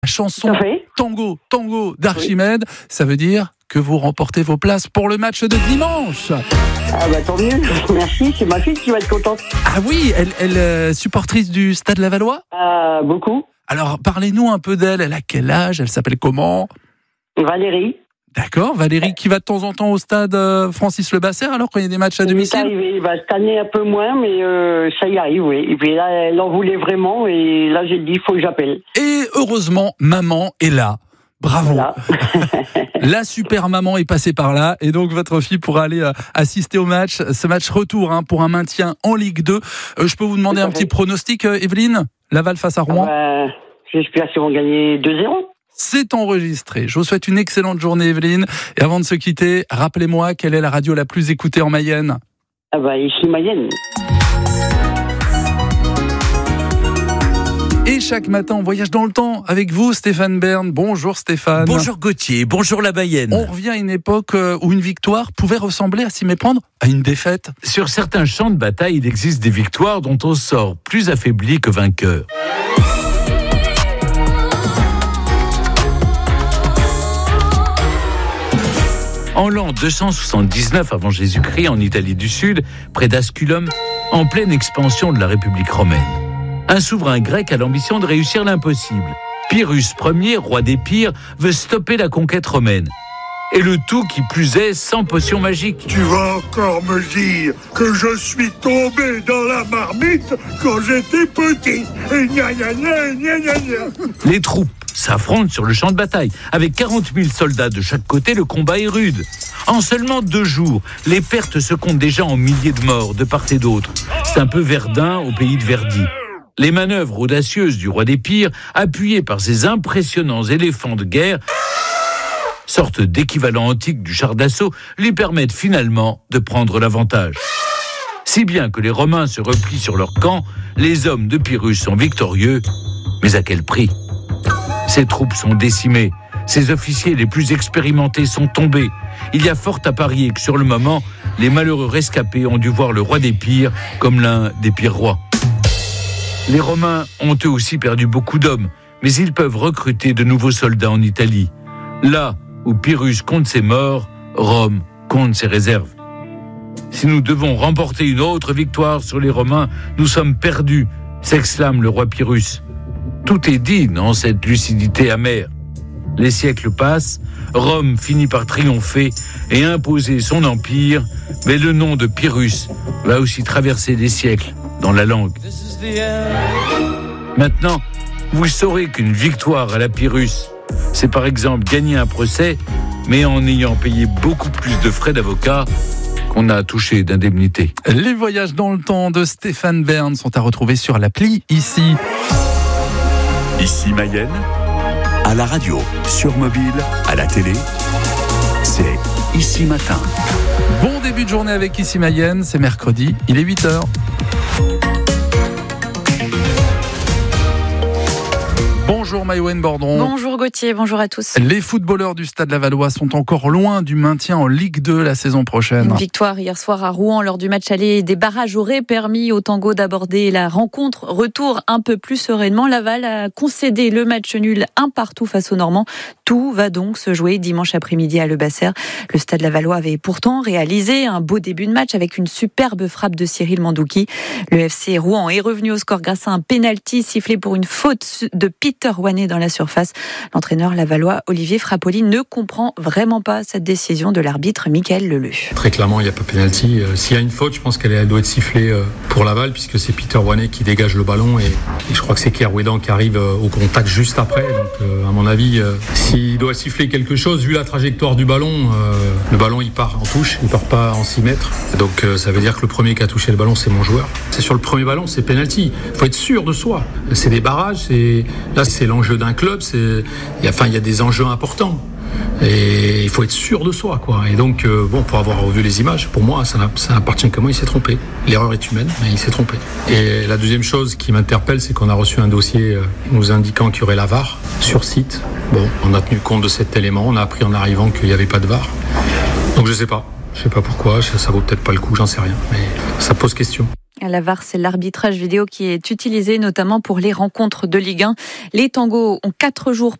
La chanson Tango d'Archimède, ça veut dire que vous remportez vos places pour le match de dimanche. Ah bah tant mieux, merci, c'est ma fille qui va être contente. Ah oui, elle est supportrice du Stade Lavallois ? Ah, beaucoup. Alors parlez-nous un peu d'elle, elle a quel âge, elle s'appelle comment ? Valérie. D'accord, Valérie qui va de temps en temps au stade Francis Lebasser alors quand il y a des matchs à domicile ? Arrivé, cette année un peu moins, mais ça y arrive, oui. Et puis là, elle en voulait vraiment, et là j'ai dit, il faut que j'appelle. Et heureusement, maman est là. Bravo. Voilà. La super maman est passée par là et donc votre fille pourra aller assister au match, ce match retour pour un maintien en Ligue 2. Je peux vous demander un petit pronostic, Evelyne ? Laval face à Rouen ? J'espère qu'ils vont gagner 2-0. C'est enregistré. Je vous souhaite une excellente journée, Evelyne. Et avant de se quitter, rappelez-moi quelle est la radio la plus écoutée en Mayenne ? Ah bah ici Mayenne. Et chaque matin, on voyage dans le temps avec vous, Stéphane Bern. Bonjour Stéphane. Bonjour Gauthier, bonjour la Mayenne. On revient à une époque où une victoire pouvait ressembler à s'y méprendre à une défaite. Sur certains champs de bataille, il existe des victoires dont on sort plus affaibli que vainqueur. En l'an 279 avant Jésus-Christ, en Italie du Sud, près d'Asculum, en pleine expansion de la République romaine, un souverain grec a l'ambition de réussir l'impossible. Pyrrhus Ier, roi d'Épire, veut stopper la conquête romaine. Et le tout, qui plus est, sans potion magique. Tu vas encore me dire que je suis tombé dans la marmite quand j'étais petit. Et gna gna gna gna gna gna. Les troupes s'affrontent sur le champ de bataille. Avec 40 000 soldats de chaque côté, le combat est rude. En seulement 2 jours, les pertes se comptent déjà en milliers de morts de part et d'autre. C'est un peu Verdun au pays de Verdi. Les manœuvres audacieuses du roi d'Épire, appuyées par ses impressionnants éléphants de guerre, sorte d'équivalent antique du char d'assaut, lui permettent finalement de prendre l'avantage. Si bien que les Romains se replient sur leur camp, les hommes de Pyrrhus sont victorieux, mais à quel prix ? Ses troupes sont décimées, ses officiers les plus expérimentés sont tombés. Il y a fort à parier que sur le moment, les malheureux rescapés ont dû voir le roi d'Épire comme l'un des pires rois. Les Romains ont eux aussi perdu beaucoup d'hommes, mais ils peuvent recruter de nouveaux soldats en Italie. Là où Pyrrhus compte ses morts, Rome compte ses réserves. Si nous devons remporter une autre victoire sur les Romains, nous sommes perdus, s'exclame le roi Pyrrhus. Tout est dit dans cette lucidité amère. Les siècles passent, Rome finit par triompher et imposer son empire, mais le nom de Pyrrhus va aussi traverser les siècles dans la langue. Maintenant, vous saurez qu'une victoire à la Pyrrhus, c'est par exemple gagner un procès, mais en ayant payé beaucoup plus de frais d'avocat qu'on a touché d'indemnité. Les voyages dans le temps de Stéphane Bern sont à retrouver sur l'appli ici. Ici Mayenne, à la radio, sur mobile, à la télé, c'est Ici Matin. Bon début de journée avec Ici Mayenne, c'est mercredi, il est 8h. Bonjour Maïwen Bordron. Bonjour Gauthier, bonjour à tous. Les footballeurs du Stade Lavallois sont encore loin du maintien en Ligue 2 la saison prochaine. Une victoire hier soir à Rouen lors du match aller des barrages aurait permis au Tango d'aborder la rencontre. Retour un peu plus sereinement. Laval a concédé le match nul 1-1 face aux Normands. Tout va donc se jouer dimanche après-midi à Lebasser. Le Stade Lavallois avait pourtant réalisé un beau début de match avec une superbe frappe de Cyril Mandouki. Le FC Rouen est revenu au score grâce à un pénalty sifflé pour une faute de Peter Wanet dans la surface. L'entraîneur lavallois Olivier Frappoli ne comprend vraiment pas cette décision de l'arbitre Mickaël Leleu. Très clairement, il n'y a pas pénalty. S'il y a une faute, je pense qu'elle doit être sifflée pour Laval, puisque c'est Peter Wanet qui dégage le ballon et je crois que c'est Kerwedan qui arrive au contact juste après. Donc, à mon avis, s'il doit siffler quelque chose, vu la trajectoire du ballon, le ballon il part en touche, il part pas en 6 mètres. Donc ça veut dire que le premier qui a touché le ballon, c'est mon joueur. C'est sur le premier ballon, c'est pénalty. Il faut être sûr de soi. C'est des barrages, là c'est l'enjeu d'un club, il y a des enjeux importants. Et il faut être sûr de soi, quoi. Et donc, pour avoir revu les images, pour moi, ça n'appartient qu'à moi, il s'est trompé. L'erreur est humaine, mais il s'est trompé. Et la deuxième chose qui m'interpelle, c'est qu'on a reçu un dossier nous indiquant qu'il y aurait la VAR sur site. Bon, on a tenu compte de cet élément, on a appris en arrivant qu'il n'y avait pas de VAR. Donc je sais pas pourquoi, ça vaut peut-être pas le coup, j'en sais rien, mais ça pose question. La VAR, c'est l'arbitrage vidéo qui est utilisé notamment pour les rencontres de Ligue 1. Les Tangos ont 4 jours